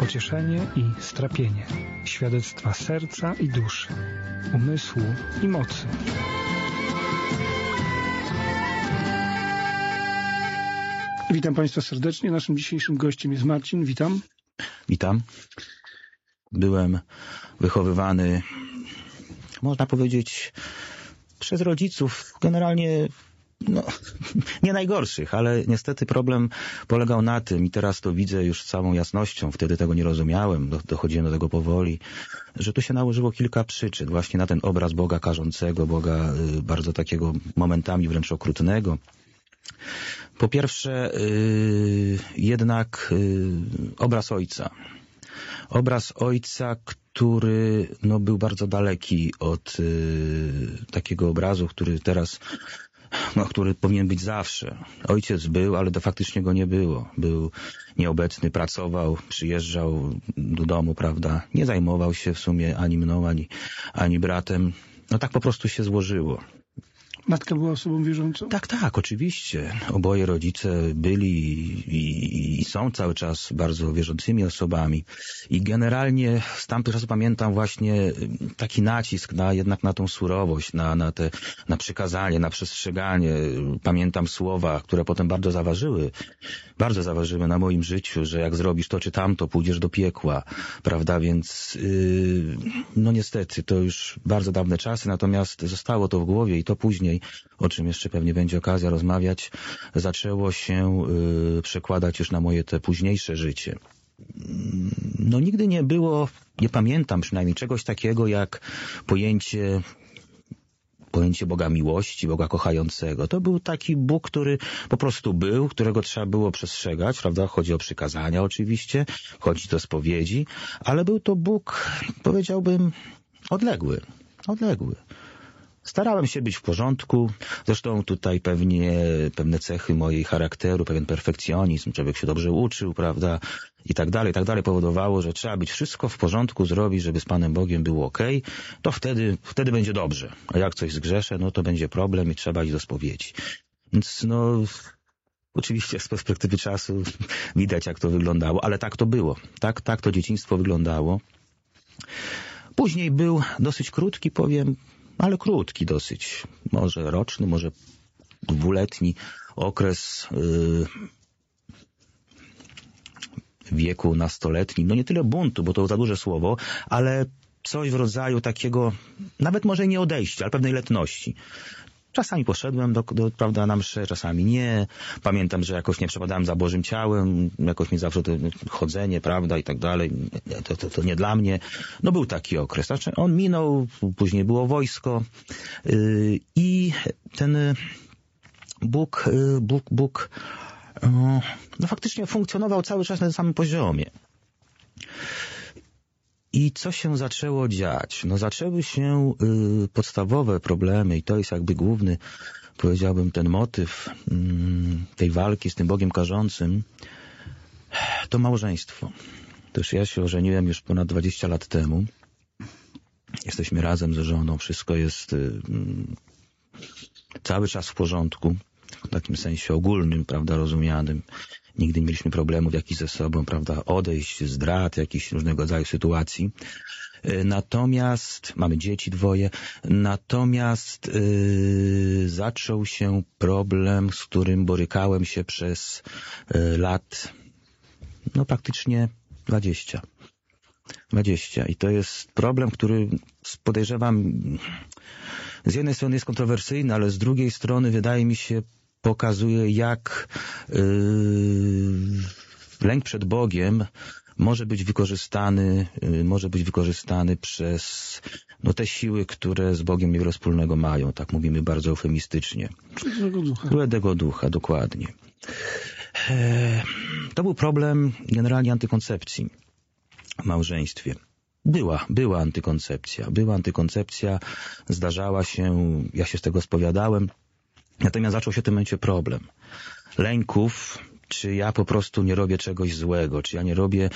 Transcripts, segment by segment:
pocieszenie i strapienie, świadectwa serca i duszy, umysłu i mocy. Witam Państwa serdecznie. Naszym dzisiejszym gościem jest Marcin. Witam. Witam. Byłem wychowywany, można powiedzieć, przez rodziców generalnie nie najgorszych, ale niestety problem polegał na tym, i teraz to widzę już z całą jasnością, wtedy tego nie rozumiałem, dochodziłem do tego powoli, że tu się nałożyło kilka przyczyn właśnie na ten obraz Boga karzącego, Boga bardzo takiego momentami wręcz okrutnego. Po pierwsze, jednak obraz Ojca. Obraz Ojca, który był bardzo daleki od takiego obrazu, który teraz, który powinien być zawsze. Ojciec był, ale faktycznie go nie było. Był nieobecny, pracował, przyjeżdżał do domu, prawda? Nie zajmował się w sumie ani mną, ani bratem. Tak po prostu się złożyło. Matka była osobą wierzącą? Tak, oczywiście. Oboje rodzice byli i są cały czas bardzo wierzącymi osobami. I generalnie z tamtych czasów pamiętam właśnie taki nacisk jednak na tą surowość, na przykazanie, na przestrzeganie. Pamiętam słowa, które potem bardzo zaważyły na moim życiu, że jak zrobisz to czy tamto, pójdziesz do piekła, prawda? Więc niestety to już bardzo dawne czasy, natomiast zostało to w głowie i to później, o czym jeszcze pewnie będzie okazja rozmawiać, zaczęło się przekładać już na moje te późniejsze życie. Nigdy nie było, nie pamiętam przynajmniej czegoś takiego jak pojęcie Boga miłości, Boga kochającego. To był taki Bóg, który po prostu był, którego trzeba było przestrzegać, prawda? Chodzi o przykazania oczywiście, chodzi o spowiedzi, ale był to Bóg, powiedziałbym, odległy. Starałem się być w porządku, zresztą tutaj pewne cechy mojej charakteru, pewien perfekcjonizm, człowiek się dobrze uczył, prawda, i tak dalej powodowało, że trzeba być wszystko w porządku zrobić, żeby z Panem Bogiem było okej, to wtedy będzie dobrze, a jak coś zgrzeszę, to będzie problem i trzeba iść do spowiedzi. Więc oczywiście z perspektywy czasu widać, jak to wyglądało, ale tak to było, tak to dzieciństwo wyglądało. Później był dosyć krótki, powiem, ale krótki dosyć, może roczny, może dwuletni okres wieku nastoletnim. Nie tyle buntu, bo to za duże słowo, ale coś w rodzaju takiego, nawet może nie odejścia, ale pewnej letności. Czasami poszedłem prawda, na mszę, czasami nie. Pamiętam, że jakoś nie przepadałem za Bożym ciałem, jakoś mi zawsze to chodzenie, prawda, i tak dalej. To nie dla mnie. Był taki okres. Znaczy, on minął, później było wojsko i ten Bóg faktycznie funkcjonował cały czas na tym samym poziomie. I co się zaczęło dziać? Zaczęły się podstawowe problemy i to jest jakby główny, powiedziałbym, ten motyw tej walki z tym Bogiem karzącym. To małżeństwo. Toż ja się ożeniłem już ponad 20 lat temu. Jesteśmy razem ze żoną. Wszystko jest cały czas w porządku. W takim sensie ogólnym, prawda, rozumianym. Nigdy nie mieliśmy problemów jakichś ze sobą, prawda, odejść, zdrad, jakichś różnego rodzaju sytuacji. Natomiast, mamy dzieci 2, natomiast zaczął się problem, z którym borykałem się przez lat, praktycznie 20. I to jest problem, który podejrzewam, z jednej strony jest kontrowersyjny, ale z drugiej strony wydaje mi się pokazuje, jak lęk przed Bogiem może być wykorzystany przez te siły, które z Bogiem niewiele wspólnego mają. Tak mówimy bardzo eufemistycznie. Złego ducha, dokładnie. To był problem generalnie antykoncepcji w małżeństwie. Była antykoncepcja, zdarzała się, ja się z tego spowiadałem, natomiast zaczął się w tym momencie problem lęków, czy ja po prostu nie robię czegoś złego, czy ja nie robię,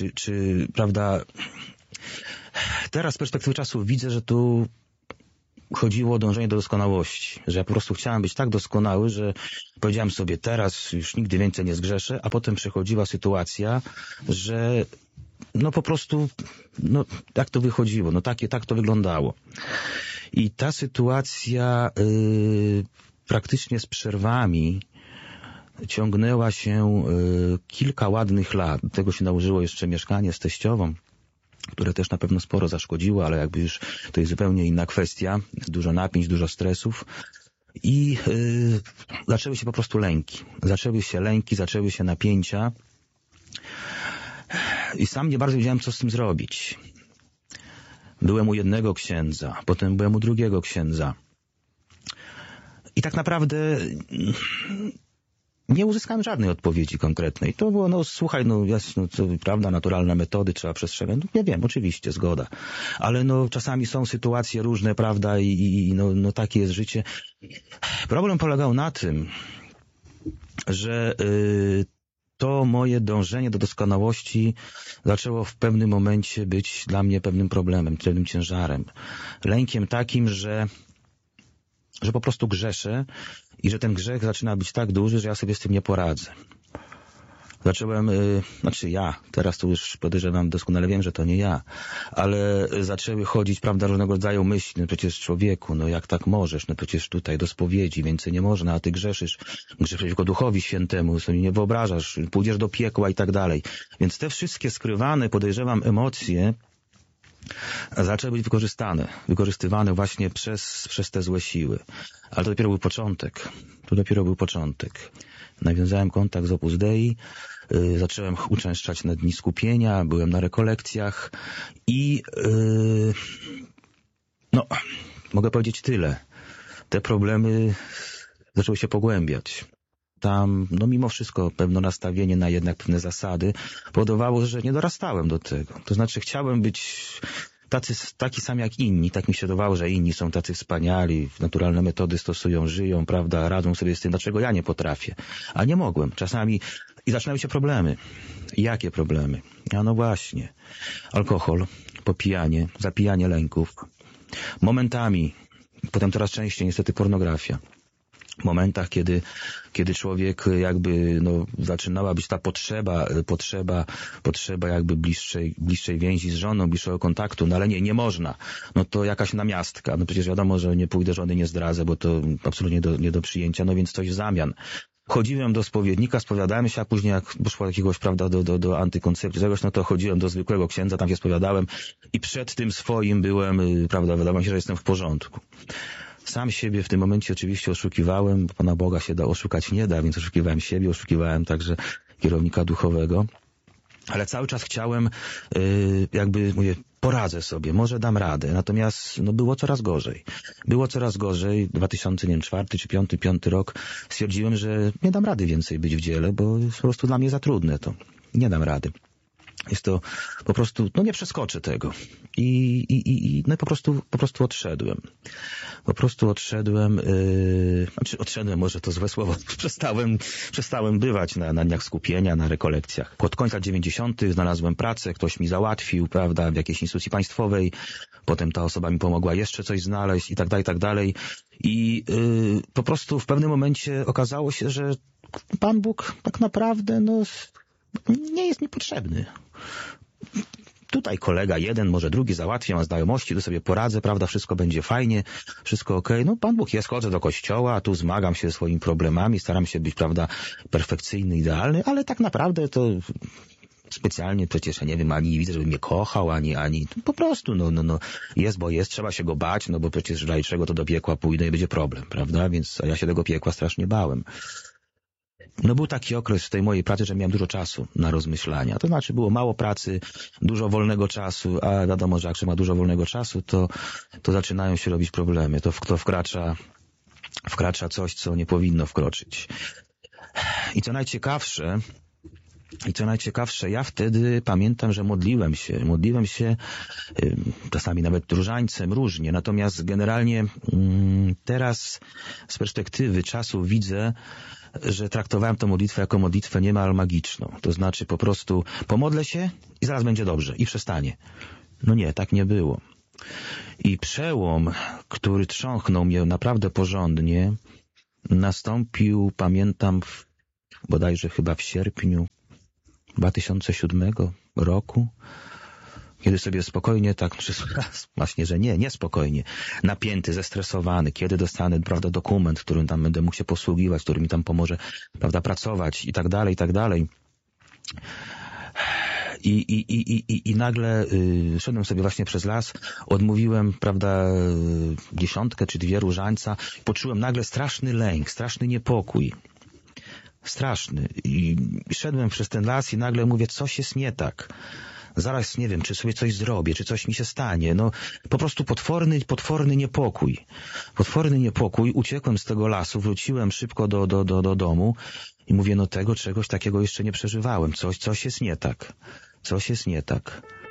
czy prawda, teraz z perspektywy czasu widzę, że tu chodziło o dążenie do doskonałości, że ja po prostu chciałem być tak doskonały, że powiedziałem sobie teraz już nigdy więcej nie zgrzeszę, a potem przychodziła sytuacja, że no po prostu, no tak to wychodziło, no tak to wyglądało. I ta sytuacja praktycznie z przerwami ciągnęła się kilka ładnych lat. Do tego się nałożyło jeszcze mieszkanie z teściową, które też na pewno sporo zaszkodziło, ale jakby już to jest zupełnie inna kwestia. Dużo napięć, dużo stresów. I zaczęły się po prostu lęki. Zaczęły się napięcia. I sam nie bardzo wiedziałem, co z tym zrobić. Byłem u jednego księdza, potem byłem u drugiego księdza. I tak naprawdę nie uzyskałem żadnej odpowiedzi konkretnej. To było, no słuchaj, no jasno, to prawda, naturalne metody trzeba przestrzegać. No, ja wiem, oczywiście, zgoda. Ale no czasami są sytuacje różne, prawda, i no takie jest życie. Problem polegał na tym, że to moje dążenie do doskonałości zaczęło w pewnym momencie być dla mnie pewnym problemem, pewnym ciężarem. Lękiem takim, że po prostu grzeszę i że ten grzech zaczyna być tak duży, że ja sobie z tym nie poradzę. Zacząłem, teraz to już podejrzewam, doskonale wiem, że to nie ja, ale zaczęły chodzić, prawda, różnego rodzaju myśli, no przecież człowieku, no jak tak możesz, no przecież tutaj do spowiedzi więcej nie można, a ty grzeszysz przeciwko Duchowi Świętemu, sobie nie wyobrażasz, pójdziesz do piekła i tak dalej. Więc te wszystkie skrywane, podejrzewam, emocje zaczęły być wykorzystywane właśnie przez te złe siły. Ale to dopiero był początek. Nawiązałem kontakt z Opus Dei, zacząłem uczęszczać na dni skupienia, byłem na rekolekcjach i mogę powiedzieć tyle. Te problemy zaczęły się pogłębiać. Tam, mimo wszystko, pewne nastawienie na jednak pewne zasady powodowało, że nie dorastałem do tego. To znaczy chciałem być taki sam jak inni. Tak mi się wydawało, że inni są tacy wspaniali, naturalne metody stosują, żyją, prawda, radzą sobie z tym, dlaczego ja nie potrafię. A nie mogłem. Czasami i zaczynały się problemy. Jakie problemy? A no właśnie. Alkohol, popijanie, zapijanie lęków. Momentami, potem coraz częściej niestety pornografia. W momentach, kiedy człowiek jakby, zaczynała być ta potrzeba jakby bliższej więzi z żoną, bliższego kontaktu, ale nie można. No to jakaś namiastka. No przecież wiadomo, że nie pójdę, żony nie zdradzę, bo to absolutnie nie do przyjęcia, więc coś w zamian. Chodziłem do spowiednika, spowiadałem się, a później jak poszło jakiegoś, prawda, do antykoncepcji czegoś, to chodziłem do zwykłego księdza, tam się spowiadałem i przed tym swoim byłem, prawda, wydawało mi się, że jestem w porządku. Sam siebie w tym momencie oczywiście oszukiwałem, bo Pana Boga się oszukać nie da, więc oszukiwałem siebie, oszukiwałem także kierownika duchowego, ale cały czas chciałem, poradzę sobie, może dam radę, natomiast było coraz gorzej. 2004 czy 5 rok stwierdziłem, że nie dam rady więcej być w dziele, bo jest po prostu dla mnie za trudne to. Nie dam rady. Jest to po prostu, nie przeskoczę tego. I po prostu odszedłem. Odszedłem, może to złe słowo, przestałem bywać na dniach skupienia, na rekolekcjach. Pod koniec lat 90. znalazłem pracę, ktoś mi załatwił, prawda, w jakiejś instytucji państwowej, potem ta osoba mi pomogła jeszcze coś znaleźć i tak dalej. I po prostu w pewnym momencie okazało się, że Pan Bóg tak naprawdę, nie jest mi potrzebny. Tutaj kolega jeden, może drugi załatwię, mam znajomości, tu sobie poradzę, prawda, wszystko będzie fajnie, wszystko okej. Pan Bóg jest, chodzę do kościoła, tu zmagam się ze swoimi problemami, staram się być, prawda, perfekcyjny, idealny, ale tak naprawdę to specjalnie przecież, ja nie wiem, ani nie widzę, żeby mnie kochał, ani po prostu, jest, bo jest, trzeba się go bać, bo przecież czego to do piekła pójdę i będzie problem, prawda, więc ja się tego piekła strasznie bałem. Był taki okres w tej mojej pracy, że miałem dużo czasu na rozmyślania. To znaczy było mało pracy, dużo wolnego czasu, a wiadomo, że jak się ma dużo wolnego czasu, to zaczynają się robić problemy. To wkracza coś, co nie powinno wkroczyć. I co najciekawsze, ja wtedy pamiętam, że modliłem się czasami nawet różańcem, różnie. Natomiast generalnie teraz z perspektywy czasu widzę, że traktowałem tę modlitwę jako modlitwę niemal magiczną. To znaczy po prostu pomodlę się i zaraz będzie dobrze i przestanie. Nie, tak nie było. I przełom, który trząchnął mnie naprawdę porządnie, nastąpił, pamiętam, bodajże chyba w sierpniu 2007 roku, kiedy sobie spokojnie tak właśnie, że niespokojnie, napięty, zestresowany, kiedy dostanę, prawda, dokument, którym tam będę mógł się posługiwać, który mi tam pomoże, prawda, pracować i tak dalej, i tak dalej. I nagle szedłem sobie właśnie przez las, odmówiłem, prawda, 10 czy 2 różańca, poczułem nagle straszny lęk, straszny niepokój. Straszny. I szedłem przez ten las i nagle mówię, coś jest nie tak. Zaraz nie wiem, czy sobie coś zrobię, czy coś mi się stanie. No, po prostu potworny niepokój. Potworny niepokój. Uciekłem z tego lasu, wróciłem szybko do domu i mówię, no czegoś takiego jeszcze nie przeżywałem. Coś jest nie tak. Coś jest nie tak.